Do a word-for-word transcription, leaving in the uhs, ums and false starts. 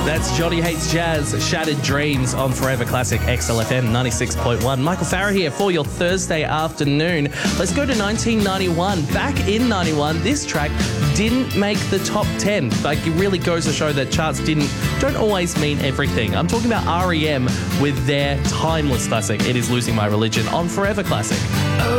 That's Johnny Hates Jazz, Shattered Dreams on Forever Classic X L F M ninety-six point one. Michael Farah here for your Thursday afternoon. Let's go to nineteen ninety-one. Back in ninety-one, this track didn't make the top ten. Like, it really goes to show that charts didn't don't always mean everything. I'm talking about R E M with their timeless classic, It Is Losing My Religion, on Forever Classic.